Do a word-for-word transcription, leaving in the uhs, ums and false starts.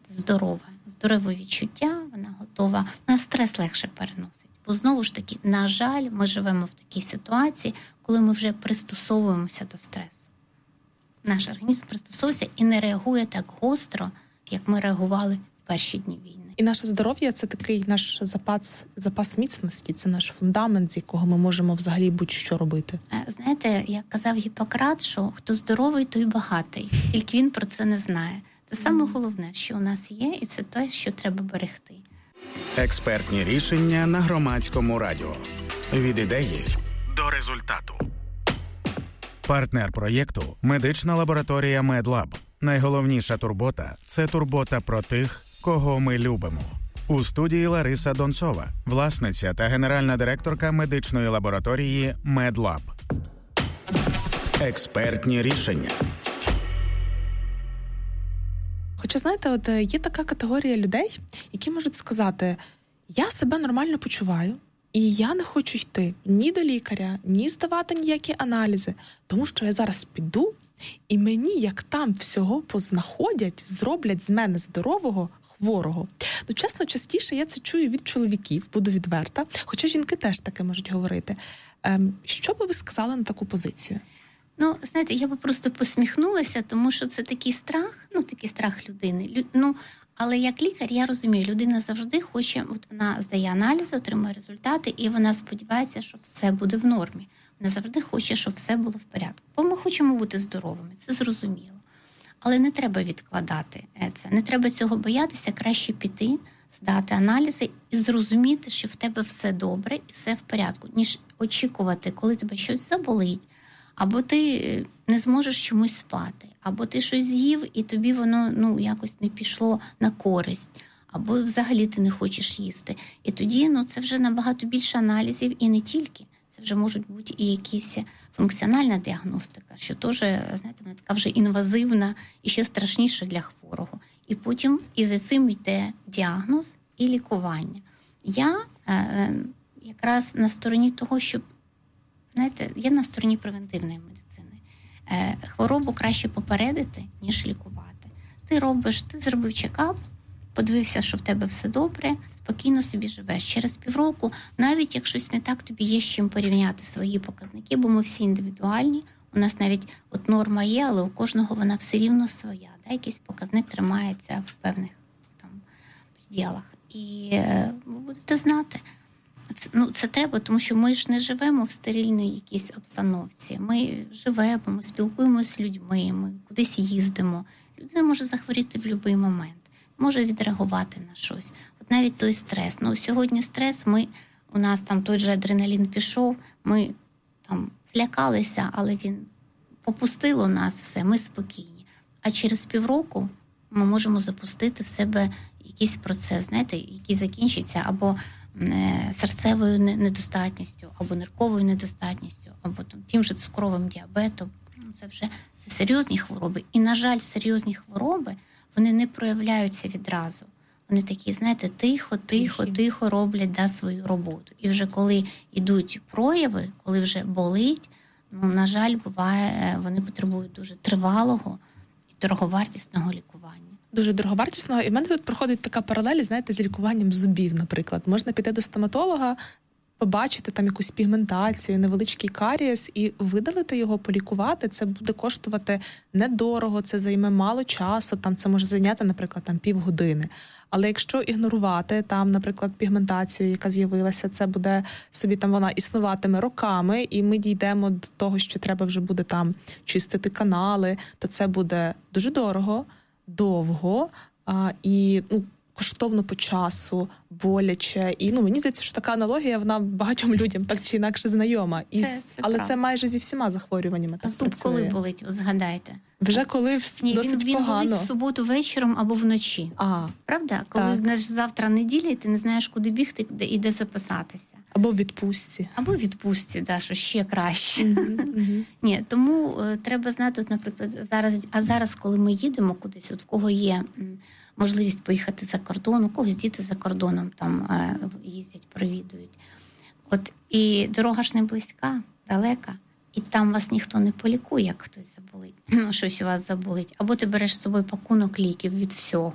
здорова, здорове відчуття, вона готова, вона стрес легше переносить. Бо знову ж таки, на жаль, ми живемо в такій ситуації, коли ми вже пристосовуємося до стресу. Наш організм пристосовується і не реагує так гостро, як ми реагували в перші дні війни. І наше здоров'я – це такий наш запас, запас міцності, це наш фундамент, з якого ми можемо взагалі будь-що робити. Знаєте, як казав Гіппократ, що хто здоровий, той багатий. Тільки він про це не знає. Це саме головне, що у нас є, і це те, що треба берегти. Експертні рішення на Громадському радіо. Від ідеї до результату. Партнер проєкту – медична лабораторія Медлаб. Найголовніша турбота – це турбота про тих, кого ми любимо. У студії Лариса Донцова, власниця та генеральна директорка медичної лабораторії Медлаб. Експертні рішення. Хоча, знаєте, от є така категорія людей, які можуть сказати, я себе нормально почуваю, і я не хочу йти ні до лікаря, ні здавати ніякі аналізи, тому що я зараз піду, і мені, як там всього познаходять, зроблять з мене здорового хворого. Ну, чесно, частіше я це чую від чоловіків, буду відверта, хоча жінки теж таке можуть говорити. Ем, що би ви сказали на таку позицію? Ну, знаєте, я би просто посміхнулася, тому що це такий страх, ну, такий страх людини. Лю, ну, але як лікар, я розумію, людина завжди хоче, от вона здає аналізи, отримує результати, і вона сподівається, що все буде в нормі. Вона завжди хоче, щоб все було в порядку. Бо ми хочемо бути здоровими, це зрозуміло. Але не треба відкладати це, не треба цього боятися, краще піти, здати аналізи і зрозуміти, що в тебе все добре і все в порядку, ніж очікувати, коли тебе щось заболить, або ти не зможеш чомусь спати, або ти щось з'їв, і тобі воно ну, якось не пішло на користь, або взагалі ти не хочеш їсти. І тоді ну, це вже набагато більше аналізів і не тільки. Це вже можуть бути і якісь функціональна діагностика, що теж, знаєте, вона така вже інвазивна і ще страшніша для хворого. І потім і за цим йде діагноз і лікування. Я е, якраз на стороні того, щоб, знаєте, я на стороні превентивної медицини. Е, хворобу краще попередити, ніж лікувати. Ти робиш, ти зробив чекап, подивився, що в тебе все добре, спокійно собі живеш. Через півроку, навіть як щось не так, тобі є з чим порівняти свої показники, бо ми всі індивідуальні. У нас навіть от норма є, але у кожного вона все рівно своя. Да? Якийсь показник тримається в певних там приділах. І е, ви будете знати. Це, ну, це треба, тому що ми ж не живемо в стерильній якійсь обстановці. Ми живемо, ми спілкуємося з людьми, ми кудись їздимо. Людина може захворіти в будь-який момент. Може відреагувати на щось. От навіть той стрес. Ну, сьогодні стрес, ми, у нас там той же адреналін пішов, ми там злякалися, але він попустило нас все, ми спокійні. А через півроку ми можемо запустити в себе якийсь процес, знаєте, який закінчиться або е, серцевою недостатністю, або нирковою недостатністю, або там, тим же цукровим діабетом. Це вже це серйозні хвороби. І, на жаль, серйозні хвороби вони не проявляються відразу. Вони такі, знаєте, тихо, тихо, тихо роблять да, свою роботу. І вже коли йдуть прояви, коли вже болить, ну, на жаль, буває, вони потребують дуже тривалого і дороговартісного лікування. Дуже дороговартісного. І в мене тут проходить така паралель, знаєте, з лікуванням зубів, наприклад. Можна піти до стоматолога, побачити там якусь пігментацію, невеличкий карієс і видалити його, полікувати. Це буде коштувати недорого, це займе мало часу, там це може зайняти, наприклад, там півгодини. Але якщо ігнорувати там, наприклад, пігментацію, яка з'явилася, це буде собі там вона існуватиме роками, і ми дійдемо до того, що треба вже буде там чистити канали, то це буде дуже дорого, довго а, і ну, коштовно по часу, боляче. І ну, мені здається, що така аналогія, вона багатьом людям так чи інакше знайома. І, це, це але правда. це майже зі всіма захворюваннями так працює. А зуб коли болить, згадайте? Вже коли Ні, досить він, він погано. болить в суботу вечором або вночі. А, правда? Коли знаєш, завтра неділя, і ти не знаєш, куди бігти і де записатися. Або в відпустці. Або в відпустці, да, що ще краще. Mm-hmm, mm-hmm. Ні, тому е, треба знати, от, наприклад, зараз, а зараз, коли ми їдемо кудись, от в кого є м, можливість поїхати за кордон, у когось діти за кордоном там е, їздять, провідують. От, і дорога ж не близька, далека, і там вас ніхто не полікує, як хтось заболить, щось у вас заболить. Або ти береш з собою пакунок ліків від всього.